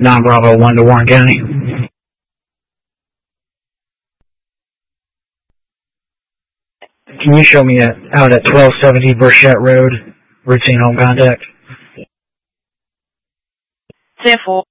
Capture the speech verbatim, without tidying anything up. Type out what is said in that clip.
nine Bravo one to Warren County. Can you show me a, out at twelve seventy Burchette Road, routine home contact? ten four.